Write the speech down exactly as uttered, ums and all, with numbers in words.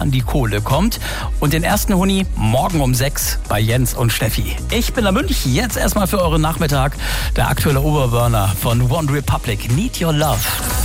an die Kohle kommt. Und den ersten Huni morgen um sechs bei Jens und Steffi. Ich bin der Münch, jetzt erstmal für euren Nachmittag der aktuelle Oberburner von One Republic, Need Your Love.